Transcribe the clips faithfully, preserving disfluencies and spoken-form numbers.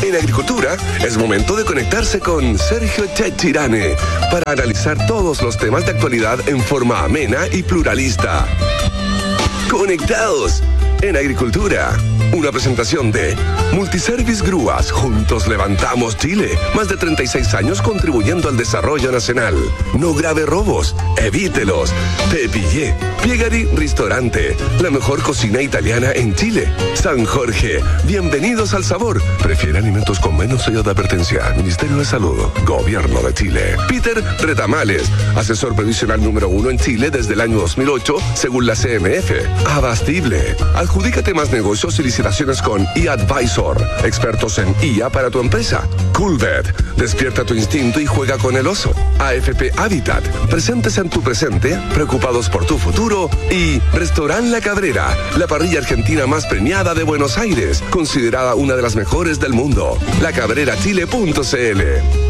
En agricultura es momento de conectarse con Sergio Chechirane para analizar todos los temas de actualidad en forma amena y pluralista. Conectados en agricultura. Una presentación de Multiservice Grúas. Juntos levantamos Chile. Más de treinta y seis años contribuyendo al desarrollo nacional. No grave robos. Evítelos. Te pillé. Piegari Restaurante. La mejor cocina italiana en Chile. San Jorge. Bienvenidos al sabor. Prefiere alimentos con menos sello de advertencia. Ministerio de Salud. Gobierno de Chile. Peter Retamales. Asesor previsional número uno en Chile desde el año dos mil ocho, según la C M F. Abastible. Adjudícate más negocios y licitaciones con eAdvisor. Expertos en I A para tu empresa. Coolbet. Despierta tu instinto y juega con el oso. A F P Habitat. Presentes en tu presente, preocupados por tu futuro. Y Restaurant La Cabrera, la parrilla argentina más premiada de Buenos Aires, considerada una de las mejores del mundo. la cabrera chile punto c l.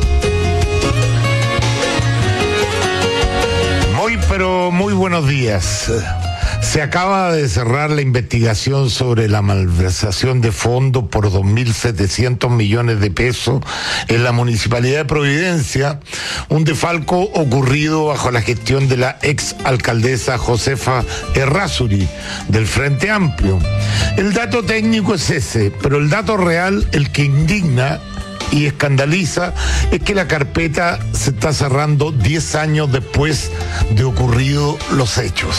Muy, pero muy buenos días. Se acaba de cerrar la investigación sobre la malversación de fondos por dos mil setecientos millones de pesos en la Municipalidad de Providencia, un defalco ocurrido bajo la gestión de la ex alcaldesa Josefa Errázuri del Frente Amplio. El dato técnico es ese, pero el dato real, el que indigna y escandaliza, es que la carpeta se está cerrando diez años después de ocurridos los hechos.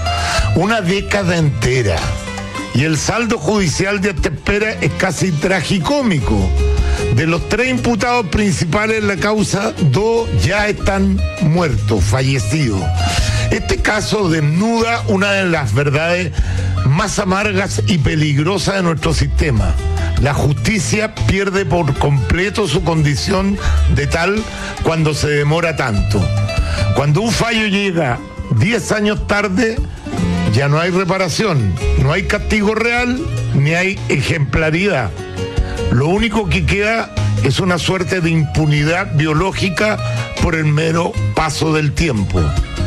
Una década entera. Y el saldo judicial de esta espera es casi tragicómico. De los tres imputados principales en la causa, dos ya están muertos, fallecidos. Este caso desnuda una de las verdades más amargas y peligrosas de nuestro sistema. La justicia pierde por completo su condición de tal cuando se demora tanto. Cuando un fallo llega diez años tarde, ya no hay reparación, no hay castigo real, ni hay ejemplaridad. Lo único que queda es una suerte de impunidad biológica por el mero paso del tiempo.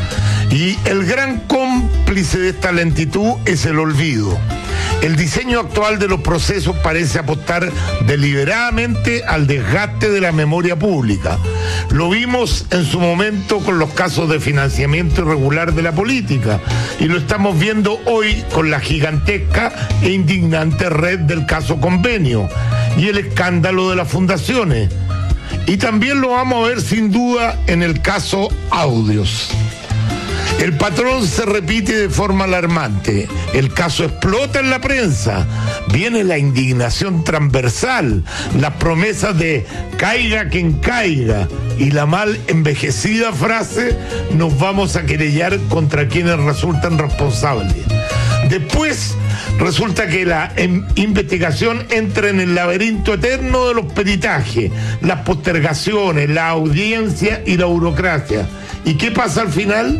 Y el gran cómplice de esta lentitud es el olvido. El diseño actual de los procesos parece apostar deliberadamente al desgaste de la memoria pública. Lo vimos en su momento con los casos de financiamiento irregular de la política y lo estamos viendo hoy con la gigantesca e indignante red del caso Convenio y el escándalo de las fundaciones. Y también lo vamos a ver sin duda en el caso Audios. El patrón se repite de forma alarmante. El caso explota en la prensa. Viene la indignación transversal, las promesas de caiga quien caiga y la mal envejecida frase nos vamos a querellar contra quienes resultan responsables. Después resulta que la investigación entra en el laberinto eterno de los peritajes, las postergaciones, la audiencia y la burocracia. ¿Y qué pasa al final?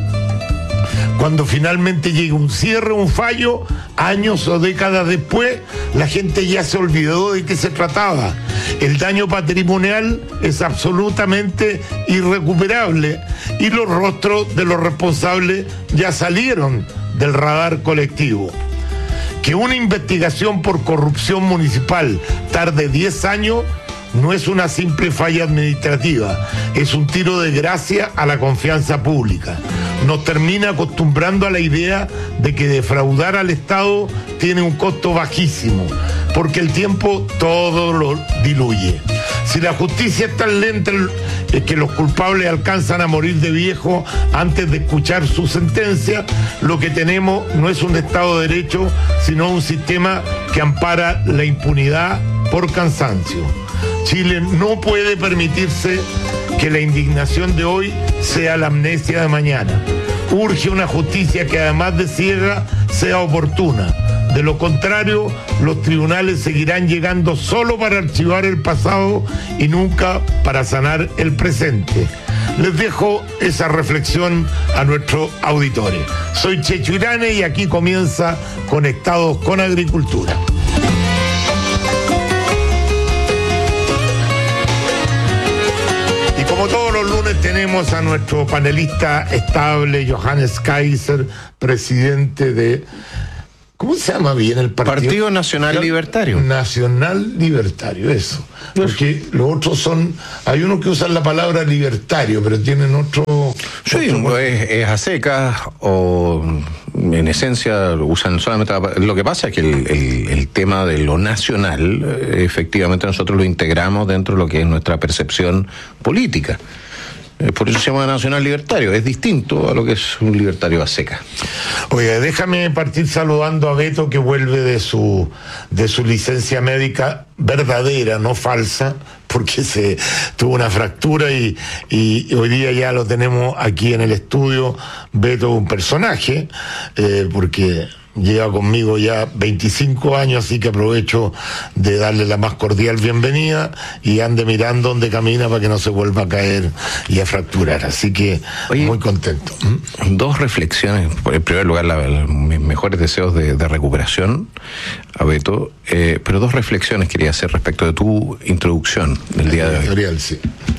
Cuando finalmente llega un cierre, un fallo, años o décadas después, la gente ya se olvidó de qué se trataba. El daño patrimonial es absolutamente irrecuperable y los rostros de los responsables ya salieron del radar colectivo. Que una investigación por corrupción municipal tarde diez años no es una simple falla administrativa, es un tiro de gracia a la confianza pública. Nos termina acostumbrando a la idea de que defraudar al Estado tiene un costo bajísimo, porque el tiempo todo lo diluye. Si la justicia es tan lenta es que los culpables alcanzan a morir de viejo antes de escuchar su sentencia, lo que tenemos no es un Estado de Derecho, sino un sistema que ampara la impunidad por cansancio. Chile no puede permitirse que la indignación de hoy sea la amnesia de mañana. Urge una justicia que además de ciega sea oportuna. De lo contrario, los tribunales seguirán llegando solo para archivar el pasado y nunca para sanar el presente. Les dejo esa reflexión a nuestro auditorio. Soy Checho Irane y aquí comienza Conectados con Agricultura. Como todos los lunes tenemos a nuestro panelista estable, Johannes Kaiser, presidente de ¿Cómo se llama bien el partido? Partido Nacional Libertario. Nacional Libertario, eso. Porque los otros son, hay unos que usan la palabra libertario, pero tienen otro... Sí, otro... es, es a secas o en esencia usan solamente la, lo que pasa es que el, el, el tema de lo nacional, efectivamente nosotros lo integramos dentro de lo que es nuestra percepción política. Por eso se llama nacional libertario, es distinto a lo que es un libertario a seca. Oye, déjame partir saludando a Beto, que vuelve de su de su licencia médica verdadera, no falsa, porque se tuvo una fractura y, y hoy día ya lo tenemos aquí en el estudio. Beto es un personaje, eh, porque lleva conmigo ya veinticinco años, así que aprovecho de darle la más cordial bienvenida y ande mirando dónde camina para que no se vuelva a caer y a fracturar. Así que Oye, muy contento. Dos reflexiones. En primer lugar, la, la, mis mejores deseos de, de recuperación a Beto, eh, pero dos reflexiones quería hacer respecto de tu introducción del día de hoy. Editorial, sí.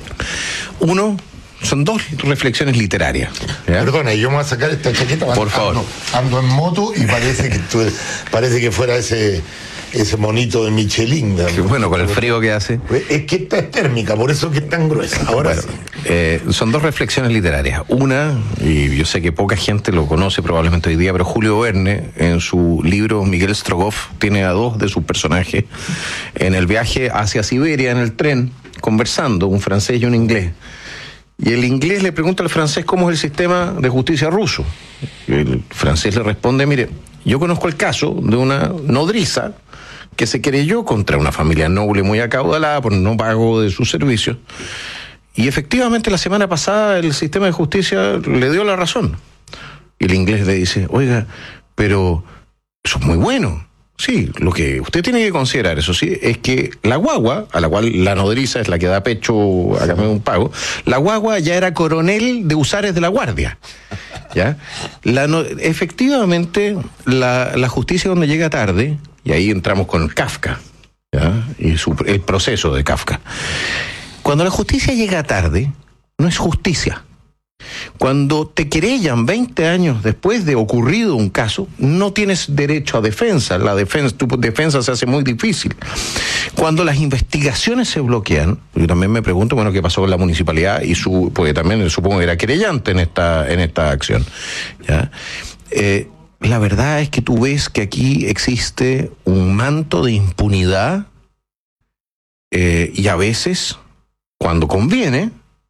Uno, son dos reflexiones literarias. ¿Ya? Perdona, yo me voy a sacar esta chaqueta. Por favor. Ando, ando en moto y parece que tú, parece que fuera ese ese monito de Michelin. Qué bueno, con el frío que hace. Es que esta es térmica, por eso que es tan gruesa. Ahora bueno, sí. Eh, son dos reflexiones literarias. Una, y yo sé que poca gente lo conoce probablemente hoy día, pero Julio Verne, en su libro Miguel Strogoff, tiene a dos de sus personajes en el viaje hacia Siberia en el tren, conversando, un francés y un inglés. Y el inglés le pregunta al francés cómo es el sistema de justicia ruso. Y el francés le responde, mire, yo conozco el caso de una nodriza que se querelló contra una familia noble muy acaudalada por no pago de sus servicios. Y efectivamente la semana pasada el sistema de justicia le dio la razón. Y el inglés le dice, oiga, pero eso es muy bueno. Sí, lo que usted tiene que considerar, eso sí, es que la guagua, a la cual la nodriza es la que da pecho a cambio de un pago, la guagua ya era coronel de husares de la guardia. ¿Ya? La no, efectivamente, la, la justicia cuando llega tarde, y ahí entramos con Kafka, ¿ya? Y su, el proceso de Kafka. Cuando la justicia llega tarde, no es justicia. Cuando te querellan veinte años después de ocurrido un caso, no tienes derecho a defensa. La defensa, tu defensa se hace muy difícil. Cuando las investigaciones se bloquean, yo también me pregunto, bueno, qué pasó con la municipalidad y su, porque también supongo que era querellante en esta, en esta acción. ¿Ya? Eh, la verdad es que tú ves que aquí existe un manto de impunidad eh, y a veces, cuando conviene,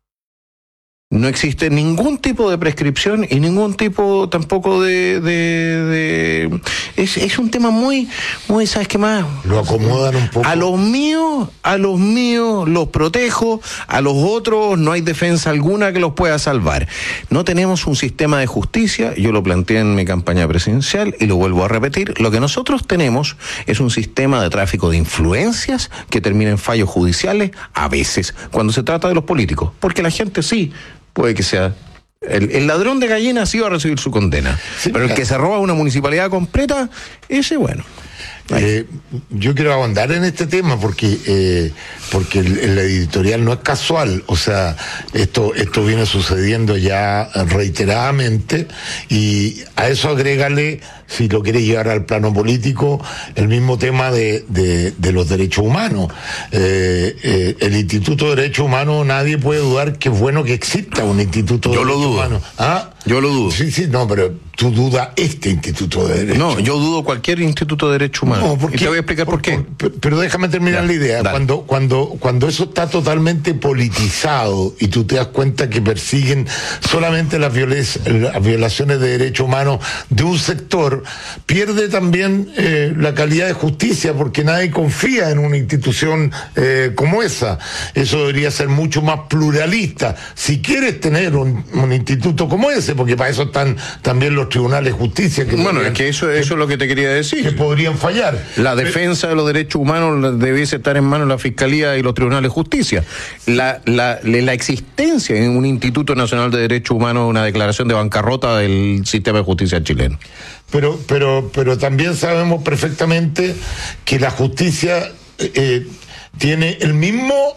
no existe ningún tipo de prescripción y ningún tipo tampoco de... de, de es, es un tema muy, muy, ¿sabes qué más? Lo acomodan un poco. A los míos, a los míos los protejo, a los otros no hay defensa alguna que los pueda salvar. No tenemos un sistema de justicia, yo lo planteé en mi campaña presidencial y lo vuelvo a repetir, lo que nosotros tenemos es un sistema de tráfico de influencias que termina en fallos judiciales a veces, cuando se trata de los políticos, porque la gente sí puede que sea... El, el ladrón de gallinas sí va a recibir su condena, sí, pero el que se roba una municipalidad completa, ese bueno. Eh, yo quiero ahondar en este tema porque eh, porque el, el editorial no es casual, o sea, esto esto viene sucediendo ya reiteradamente y a eso agrégale, si lo quieres llevar al plano político, el mismo tema de, de, de los derechos humanos. Eh, eh, el Instituto de Derechos Humanos, nadie puede dudar que es bueno que exista un Instituto de yo Derechos lo dudo. Humanos. ¿Ah? Yo lo dudo. Sí, sí, no, pero tú dudas este Instituto de Derechos. No, yo dudo cualquier Instituto de Derechos Humanos. No, porque, y te voy a explicar por, por qué. Por, pero déjame terminar ya, la idea. Dale. Cuando, cuando, cuando eso está totalmente politizado y tú te das cuenta que persiguen solamente las, las violaciones de derechos humanos de un sector, pierde también eh, la calidad de justicia, porque nadie confía en una institución eh, como esa. Eso debería ser mucho más pluralista. Si quieres tener un, un instituto como ese, porque para eso están también los tribunales de justicia. Que bueno, podrían, es que eso, eso es lo que te quería decir. Que podrían fallar. La defensa de los derechos humanos debiese estar en manos de la Fiscalía y los tribunales de justicia. La, la, la existencia en un Instituto Nacional de Derechos Humanos es una declaración de bancarrota del sistema de justicia chileno. Pero, pero, pero también sabemos perfectamente que la justicia eh, tiene el mismo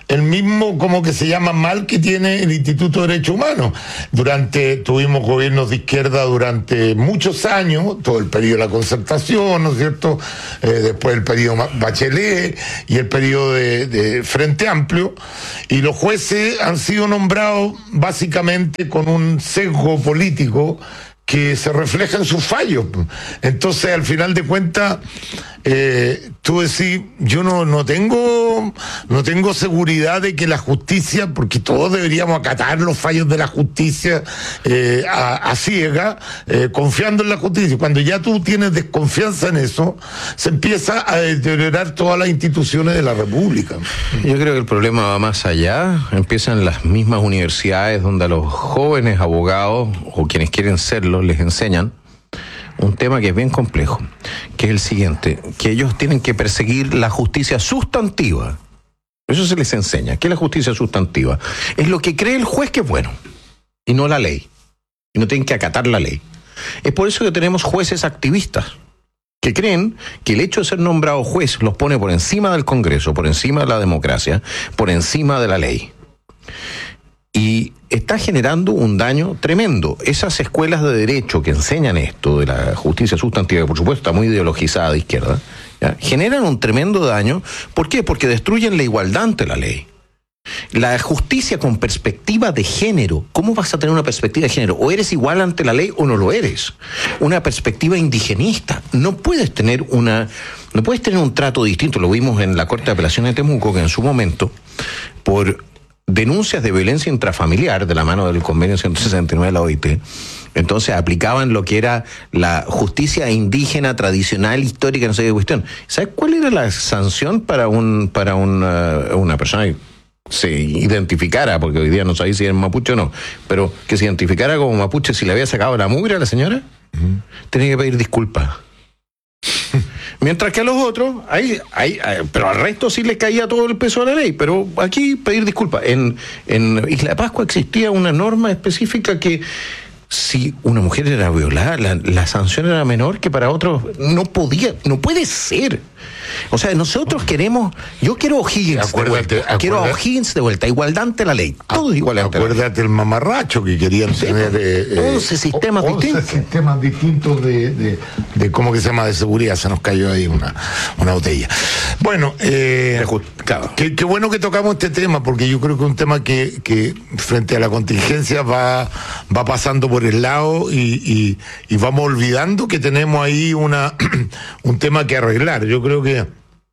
el mismo, como que se llama mal, que tiene el Instituto de Derechos Humanos. Durante, tuvimos gobiernos de izquierda durante muchos años, todo el periodo de la concertación, ¿no es cierto? Eh, después el periodo Bachelet y el periodo de, de Frente Amplio, y los jueces han sido nombrados básicamente con un sesgo político que se refleja en sus fallos. Entonces, al final de cuentas, eh, tú decís, yo no, no tengo no tengo seguridad de que la justicia, porque todos deberíamos acatar los fallos de la justicia eh, a, a ciega, eh, confiando en la justicia. Cuando ya tú tienes desconfianza en eso, se empieza a deteriorar todas las instituciones de la República. Yo creo que el problema va más allá. Empiezan las mismas universidades donde a los jóvenes abogados, o quienes quieren serlo, les enseñan un tema que es bien complejo, que es el siguiente, que ellos tienen que perseguir la justicia sustantiva. Eso se les enseña. ¿Qué es la justicia sustantiva? Es lo que cree el juez que es bueno, y no la ley. Y no tienen que acatar la ley. Es por eso que tenemos jueces activistas, que creen que el hecho de ser nombrado juez los pone por encima del Congreso, por encima de la democracia, por encima de la ley. Y está generando un daño tremendo. Esas escuelas de derecho que enseñan esto de la justicia sustantiva, que por supuesto está muy ideologizada de izquierda, ¿ya?, generan un tremendo daño. ¿Por qué? Porque destruyen la igualdad ante la ley. La justicia con perspectiva de género. ¿Cómo vas a tener una perspectiva de género? O eres igual ante la ley o no lo eres. Una perspectiva indigenista. No puedes tener una, no puedes tener un trato distinto. Lo vimos en la Corte de Apelaciones de Temuco, que en su momento, por denuncias de violencia intrafamiliar de la mano del convenio ciento sesenta y nueve de la O I T, entonces aplicaban lo que era la justicia indígena tradicional, histórica, no sé qué cuestión. ¿Sabes cuál era la sanción para un para una, una persona que se identificara, porque hoy día no sabéis si era mapuche o no, pero que se identificara como mapuche si le había sacado la mugre a la señora? Uh-huh. Tenía que pedir disculpas. Mientras que a los otros, ahí, ahí, pero al resto sí les caía todo el peso de la ley, pero aquí pedir disculpas. En, en Isla de Pascua existía una norma específica que si una mujer era violada, la, la sanción era menor, que para otros no podía, no puede ser. O sea, nosotros queremos, yo quiero O'Higgins acuérdate, de vuelta, quiero a O'Higgins de vuelta, igualdad ante la ley, todo es igual ante la ley. Acuérdate el mamarracho que querían sí, tener eh, once sistemas once distintos. sistemas distintos de, de, de cómo que se llama, de seguridad. Se nos cayó ahí una, una botella. Bueno, eh, claro. qué, qué bueno que tocamos este tema, porque yo creo que es un tema que, que frente a la contingencia va, va pasando por el lado y, y, y vamos olvidando que tenemos ahí una un tema que arreglar. Yo creo que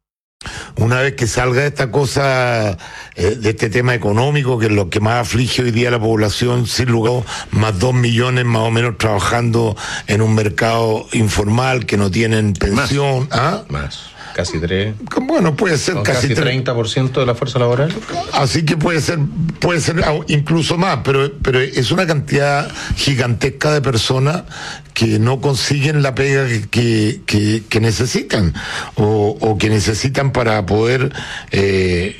una vez que salga esta cosa, eh, de este tema económico, que es lo que más aflige hoy día a la población, sin lugar, más dos millones más o menos trabajando en un mercado informal, que no tienen pensión. Más. ¿Ah? Más. Casi tres. Bueno, puede ser casi, casi treinta por ciento de la fuerza laboral. Así que puede ser, puede ser incluso más, pero, pero es una cantidad gigantesca de personas que no consiguen la pega que, que, que, que necesitan, o, o que necesitan para poder eh,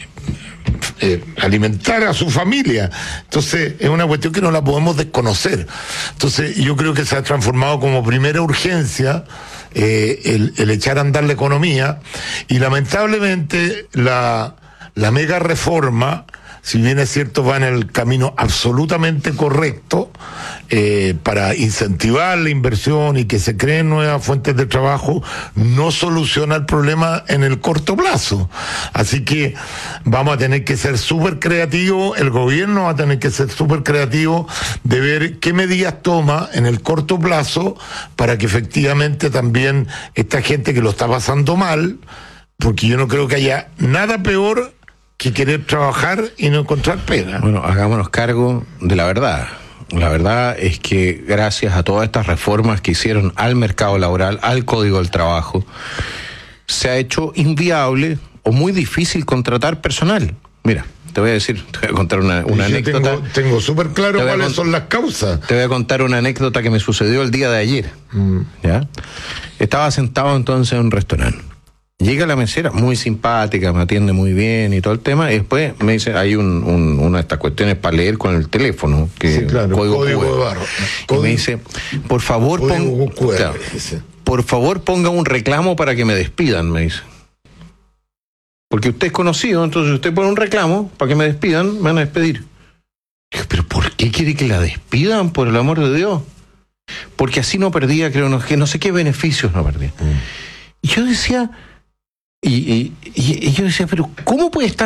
eh, alimentar a su familia. Entonces, es una cuestión que no la podemos desconocer. Entonces, yo creo que se ha transformado como primera urgencia Eh, el, el echar a andar la economía, y lamentablemente la, la mega reforma, si bien es cierto, va en el camino absolutamente correcto, eh, para incentivar la inversión y que se creen nuevas fuentes de trabajo, no soluciona el problema en el corto plazo. Así que vamos a tener que ser súper creativos, el gobierno va a tener que ser súper creativo de ver qué medidas toma en el corto plazo para que efectivamente también esta gente que lo está pasando mal, porque yo no creo que haya nada peor que querer trabajar y no encontrar pega. Bueno, hagámonos cargo de la verdad. La verdad es que gracias a todas estas reformas que hicieron al mercado laboral, al Código del Trabajo, se ha hecho inviable o muy difícil contratar personal. Mira, te voy a decir, te voy a contar una, una anécdota. Tengo, tengo súper claro cuáles son las causas. Te voy a contar una anécdota que me sucedió el día de ayer. Mm. ¿Ya? Estaba sentado entonces en un restaurante. Llega la mesera, muy simpática, me atiende muy bien y todo el tema, y después me dice, hay un, un, una de estas cuestiones para leer con el teléfono, que sí, claro, código, código de barra. Y código, me dice, por favor, pon, claro, por favor ponga un reclamo para que me despidan, me dice. Porque usted es conocido, entonces usted pone un reclamo para que me despidan, me van a despedir. Pero ¿por qué quiere que la despidan, por el amor de Dios? Porque así no perdía, creo, no, que no sé qué beneficios no perdía. Mm. Y yo decía, y, y, y, y yo decía, pero ¿cómo puede estar